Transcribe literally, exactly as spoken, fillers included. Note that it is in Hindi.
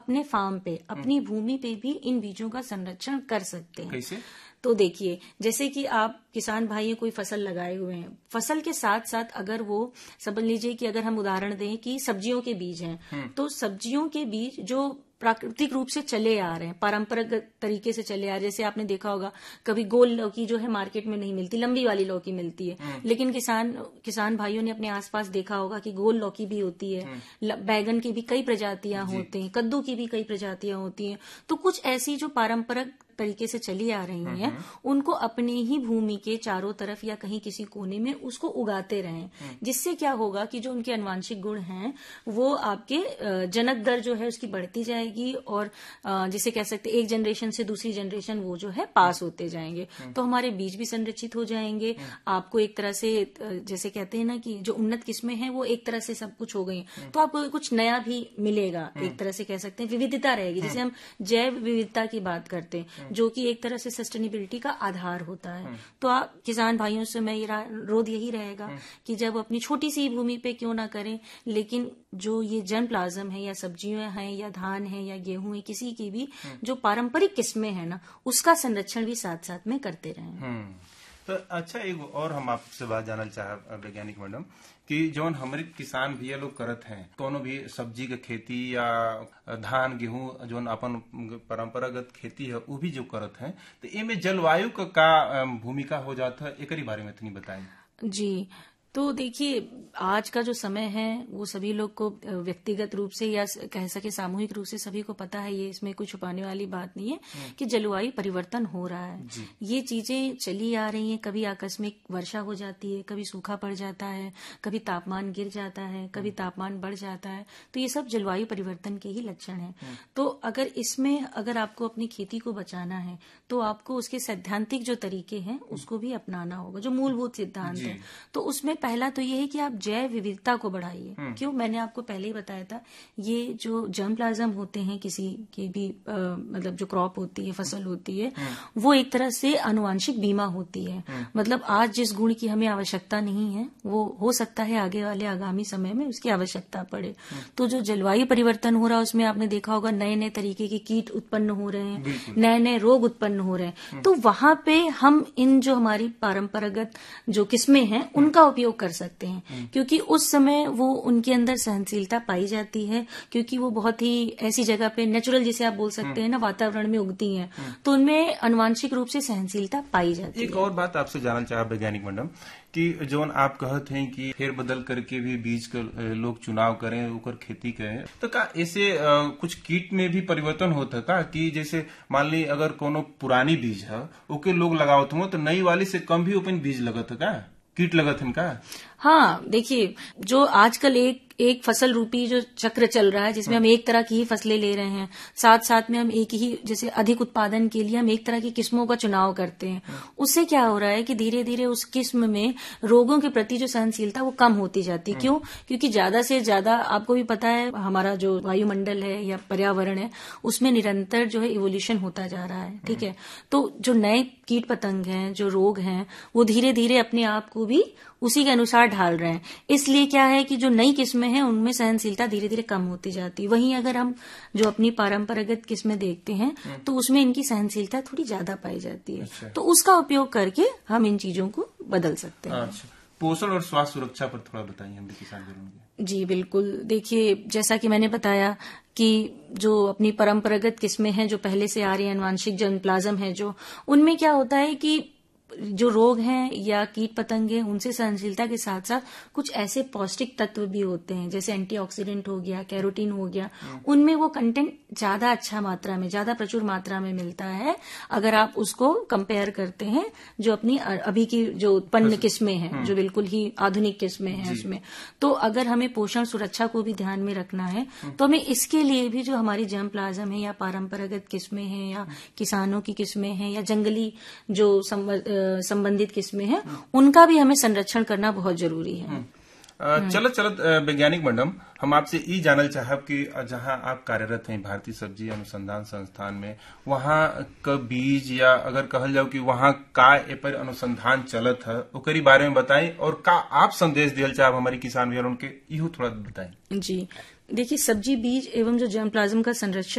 अपने फार्म पे, अपनी भूमि पे भी इन बीजों का संरक्षण कर सकते हैं। कैसे? तो देखिए, जैसे कि आप किसान भाई कोई फसल लगाए हुए हैं, फसल के साथ साथ अगर वो समझ लीजिए कि अगर हम उदाहरण दें कि सब्जियों के बीज हैं, तो सब्जियों के बीज जो प्राकृतिक रूप से चले आ रहे हैं, परंपरागत तरीके से चले आ रहे हैं, जैसे आपने देखा होगा कभी गोल लौकी जो है मार्केट में नहीं मिलती, लंबी वाली लौकी मिलती है, लेकिन किसान किसान भाइयों ने अपने आसपास देखा होगा कि गोल लौकी भी होती है, बैगन की भी कई प्रजातियां होती हैं, कद्दू की भी कई प्रजातियां होती हैं। तो कुछ ऐसी जो पारंपरिक तरीके से चली आ रही हैं, उनको अपने ही भूमि के चारों तरफ या कहीं किसी कोने में उसको उगाते रहें, जिससे क्या होगा कि जो उनके अनुवांशिक गुण हैं वो आपके जनक दर जो है उसकी बढ़ती जाएगी, और जिसे कह सकते एक जनरेशन से दूसरी जनरेशन वो जो है पास होते जाएंगे। तो हमारे बीज भी संरक्षित हो जाएंगे, आपको एक तरह से जैसे कहते हैं ना कि जो उन्नत किस्में हैं वो एक तरह से सब कुछ हो गई, तो आपको कुछ नया भी मिलेगा, एक तरह से कह सकते हैं विविधता रहेगी। जैसे हम जैव विविधता की बात करते हैं जो कि एक तरह से सस्टेनेबिलिटी का आधार होता है। तो आप किसान भाइयों से मैं रोध यही रहेगा कि जब अपनी छोटी सी भूमि पे क्यों ना करें, लेकिन जो ये जर्मप्लाज्म है या सब्जियां हैं या धान है या गेहूं है, किसी की भी जो पारंपरिक किस्में हैं ना, उसका संरक्षण भी साथ साथ में करते रहें। तो अच्छा, एक और हम आपसे बात जानना चाह वैज्ञानिक मैडम कि जौन हमारे किसान भैया लोग करत हैं कोनो भी सब्जी के खेती या धान गेहूं जौन अपन परंपरागत खेती है वो भी जो करत हैं, तो इनमें जलवायु का का भूमिका हो जाता है, एक बारे में इतनी बताएं। जी, तो देखिए आज का जो समय है वो सभी लोग को व्यक्तिगत रूप से या कह सके सामूहिक रूप से सभी को पता है, ये इसमें कोई छुपाने वाली बात नहीं है कि जलवायु परिवर्तन हो रहा है। ये चीजें चली आ रही हैं, कभी आकस्मिक वर्षा हो जाती है, कभी सूखा पड़ जाता है, कभी तापमान गिर जाता है, कभी तापमान बढ़ जाता है, तो ये सब जलवायु परिवर्तन के ही लक्षण है। तो अगर इसमें अगर आपको अपनी खेती को बचाना है तो आपको उसके सैद्धांतिक जो तरीके हैं उसको भी अपनाना होगा, जो मूलभूत सिद्धांत है। तो उसमें पहला तो ये है कि आप जैव विविधता को बढ़ाइए। क्यों, मैंने आपको पहले ही बताया था, ये जो जर्मप्लाज्म होते हैं किसी की भी आ, मतलब जो क्रॉप होती है, फसल होती है, वो एक तरह से आनुवांशिक बीमा होती है। मतलब आज जिस गुण की हमें आवश्यकता नहीं है वो हो सकता है आगे वाले आगामी समय में उसकी आवश्यकता पड़े। तो जो जलवायु परिवर्तन हो रहा है उसमें आपने देखा होगा नए नए तरीके के कीट उत्पन्न हो रहे हैं, नए नए रोग उत्पन्न हो रहे हैं। तो वहां पे हम इन जो हमारी परंपरागत जो किस्में हैं उनका उपयोग कर सकते हैं, क्योंकि उस समय वो उनके अंदर सहनशीलता पाई जाती है, क्योंकि वो बहुत ही ऐसी जगह पे नेचुरल जिसे आप बोल सकते हैं ना वातावरण में उगती हैं, तो उनमें अनुवांशिक रूप से सहनशीलता पाई जाती है। एक और बात आपसे जानना चाहा वैज्ञानिक मैडम कि जो आप कहते हैं कि फेर बदल करके भी बीज के लोग चुनाव करें, उकर खेती करें, तो का ऐसे कुछ कीट में भी परिवर्तन होता है का कि जैसे मान ली अगर कोनो पुरानी बीज है ओके लोग लगावत हो तो नई वाली से कम भी ओपन बीज लगत है का, कीट लगत है का? हाँ, देखिए जो आजकल एक एक फसल रूपी जो चक्र चल रहा है जिसमें हम एक तरह की ही फसलें ले रहे हैं, साथ साथ में हम एक ही जैसे अधिक उत्पादन के लिए हम एक तरह की किस्मों का चुनाव करते हैं, उससे क्या हो रहा है कि धीरे धीरे उस किस्म में रोगों के प्रति जो सहनशीलता वो कम होती जाती है। क्यों? क्योंकि ज्यादा से ज्यादा आपको भी पता है हमारा जो वायुमंडल है या पर्यावरण है उसमें निरंतर जो है इवोल्यूशन होता जा रहा है, ठीक है। तो जो नए कीट पतंग हैं, जो रोग हैं, वो धीरे धीरे अपने आप को भी उसी के अनुसार ढाल रहे हैं। इसलिए क्या है कि जो नई किस्में हैं उनमें सहनशीलता धीरे धीरे कम होती जाती है। वहीं अगर हम जो अपनी परंपरागत किस्में देखते हैं तो उसमें इनकी सहनशीलता थोड़ी ज्यादा पाई जाती है। अच्छा। तो उसका उपयोग करके हम इन चीजों को बदल सकते हैं। अच्छा। पोषण और स्वास्थ्य सुरक्षा पर थोड़ा बताइए हमें किसान भाइयों। जी बिल्कुल, देखिए जैसा कि मैंने बताया कि जो अपनी परंपरागत किस्में हैं जो पहले से आ रही हैं, अनुवांशिक जर्मप्लाज्म है जो, उनमें क्या होता है कि जो रोग हैं या कीट पतंगे उनसे सहनशीलता के साथ साथ कुछ ऐसे पौष्टिक तत्व भी होते हैं जैसे एंटीऑक्सीडेंट हो गया, कैरोटीन हो गया, उनमें वो कंटेंट ज्यादा अच्छा मात्रा में, ज्यादा प्रचुर मात्रा में मिलता है अगर आप उसको कंपेयर करते हैं जो अपनी अभी की जो उत्पन्न किस्में हैं, जो बिल्कुल ही आधुनिक किस्में हैं उसमें। तो अगर हमें पोषण सुरक्षा को भी ध्यान में रखना है तो हमें इसके लिए भी जो हमारी जर्मप्लाज्म है या परंपरागत किस्में हैं या किसानों की किस्में हैं या जंगली जो संबंधित किस्में हैं उनका भी हमें संरक्षण करना बहुत जरूरी है। चलत चलत वैज्ञानिक मैडम हम आपसे ई जानल चाहब कि जहां आप कार्यरत हैं भारतीय सब्जी अनुसंधान संस्थान में, वहां का बीज या अगर कहल जाओ कि वहां का ए पर अनुसंधान चलत है ओकरी बारे में बताएं और का आप संदेश दियल चाहब हमारी किसान भैया उनके इहो थोड़ा बताएं। जी देखिए, सब्जी बीज एवं जो जर्मप्लाज्म का संरक्षण